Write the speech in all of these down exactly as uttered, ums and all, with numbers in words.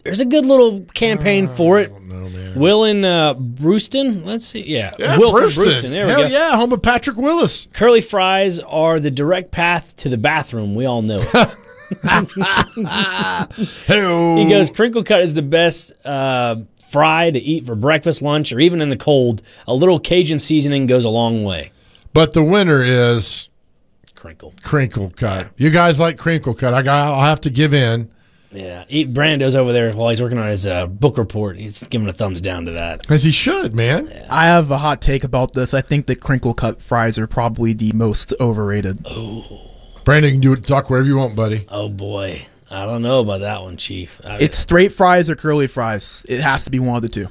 there's a good little campaign uh, for it. I don't know, man. Will in uh, Brewston. Let's see. Yeah, yeah Will Brewston. from Brewston. There Hell we go. yeah, home of Patrick Willis. Curly fries are the direct path to the bathroom. We all know it. He goes, crinkle cut is the best uh, fry to eat for breakfast, lunch, or even in the cold. A little Cajun seasoning goes a long way. But the winner is crinkle. Crinkle cut. Yeah. You guys like crinkle cut. I got. I'll have to give in. Yeah, Brando's over there while he's working on his uh, book report. He's giving a thumbs down to that. As he should, man. Yeah. I have a hot take about this. I think the crinkle cut fries are probably the most overrated. Oh. Brandon, you can do it. Talk wherever you want, buddy. Oh, boy. I don't know about that one, Chief. I, it's straight fries or curly fries. It has to be one of the two.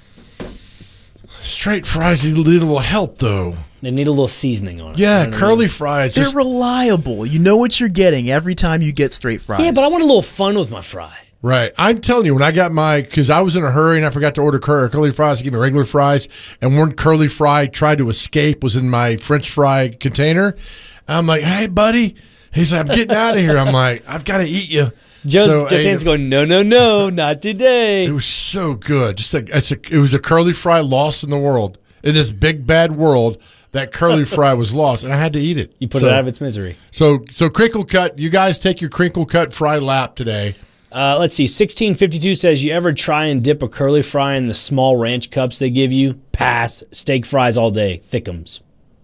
Straight fries need a little help, though. They need a little seasoning on it. Yeah, curly I mean? fries. They're just... reliable. You know what you're getting every time you get straight fries. Yeah, but I want a little fun with my fry. Right. I'm telling you, when I got my, because I was in a hurry and I forgot to order cur- curly fries to give me regular fries, and one curly fry tried to escape, was in my French fry container. I'm like, hey, buddy. He's like, I'm getting out of here. I'm like, I've got to eat you. Joe's so, just hands going, no, no, no, not today. It was so good. Just a, it's a, it was a curly fry lost in the world. In this big, bad world, that curly fry was lost, and I had to eat it. You put so, it out of its misery. So, so crinkle cut, you guys take your crinkle cut fry lap today. Uh, let's see. sixteen fifty-two says, you ever try and dip a curly fry in the small ranch cups they give you? Pass. Steak fries all day. Thickums.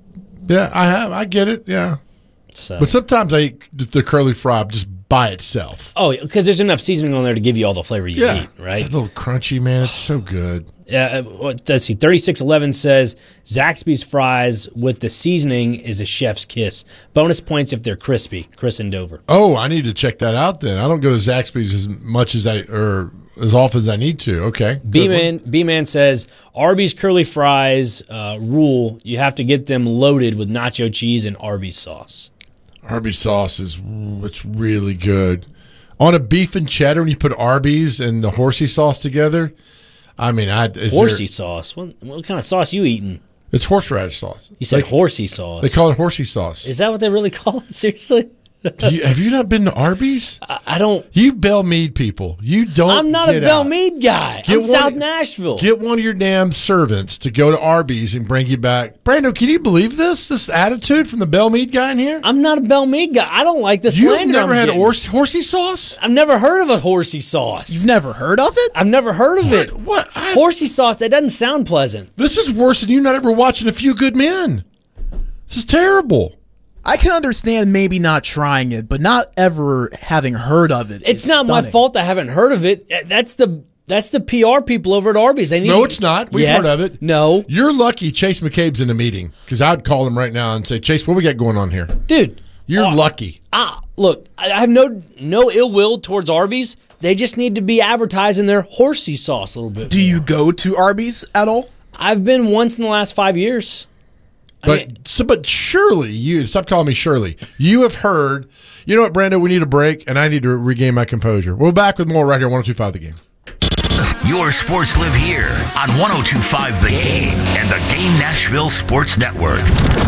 Yeah, I have. I get it. Yeah. So. But sometimes I eat the curly fry just by itself. Oh, because there's enough seasoning on there to give you all the flavor you yeah. eat, right? It's a little crunchy, man. It's so good. Yeah. Uh, let's see. thirty-six eleven says, Zaxby's fries with the seasoning is a chef's kiss. Bonus points if they're crispy. Chris in Dover. Oh, I need to check that out then. I don't go to Zaxby's as much as I, or as often as I need to. Okay. B-Man, B-Man says, Arby's curly fries uh, rule, you have to get them loaded with nacho cheese and Arby's sauce. Arby's sauce is it's really good. On a beef and cheddar, when you put Arby's and the horsey sauce together, I mean, I is horsey there, sauce. What, what kind of sauce you eating? It's horseradish sauce. You said they, horsey sauce. They call it horsey sauce. Is that what they really call it? Seriously? Do you, have you not been to Arby's? I, I don't. You Belle Meade people. You don't. I'm not a Belle out. Meade guy. Get I'm one, South Nashville. Get one of your damn servants to go to Arby's and bring you back. Brando, can you believe this? This attitude from the Belle Meade guy in here? I'm not a Belle Meade guy. I don't like this. You've never had horse, horsey sauce? I've never heard of a horsey sauce. You've never heard of it? I've never heard of what? it. What? I, horsey sauce, that doesn't sound pleasant. This is worse than you not ever watching A Few Good Men. This is terrible. I can understand maybe not trying it, but not ever having heard of it. It's not stunning. my fault I haven't heard of it. That's the that's the P R people over at Arby's. They need no, to, it's not. We've yes, heard of it. No. You're lucky Chase McCabe's in the meeting, because I'd call him right now and say, Chase, what we got going on here? Dude. You're uh, lucky. Ah, look, I have no no ill will towards Arby's. They just need to be advertising their horsey sauce a little bit Do more. you go to Arby's at all? I've been once in the last five years. But I mean, so, but surely you stop calling me Shirley. You have heard. You know what, Brando? We need a break, and I need to regain my composure. We're back with more right here, one oh two point five The Game. Your sports live here on one oh two point five The Game and the Game Nashville Sports Network.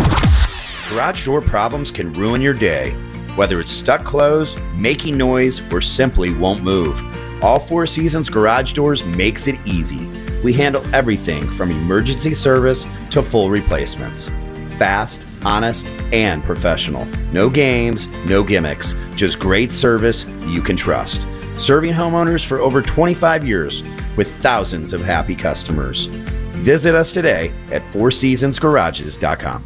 Garage door problems can ruin your day. Whether it's stuck closed, making noise, or simply won't move, All Four Seasons Garage Doors makes it easy. We handle everything from emergency service to full replacements. Fast, honest, and professional. No games, no gimmicks, just great service you can trust. Serving homeowners for over twenty-five years with thousands of happy customers. Visit us today at four seasons garages dot com.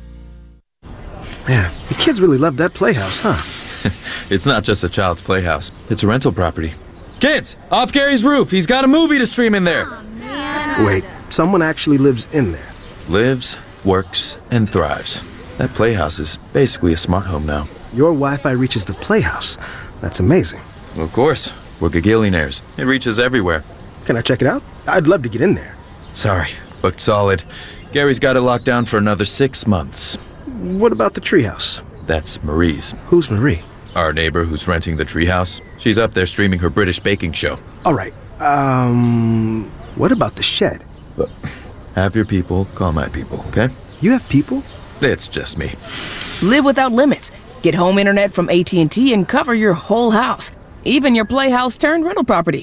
Man, the kids really love that playhouse, huh? It's not just a child's playhouse. It's a rental property. Kids, off Gary's roof. He's got a movie to stream in there. Oh, wait, someone actually lives in there. Lives, works, and thrives. That playhouse is basically a smart home now. Your Wi-Fi reaches the playhouse. That's amazing. Of course. We're gagillionaires. It reaches everywhere. Can I check it out? I'd love to get in there. Sorry, booked solid. Gary's got it locked down for another six months. What about the treehouse? That's Marie's. Who's Marie? Our neighbor who's renting the treehouse. She's up there streaming her British baking show. All right. Um, what about the shed? But have your people call my people, okay? You have people? It's just me. Live without limits. Get home internet from A T and T and cover your whole house, even your playhouse turned rental property.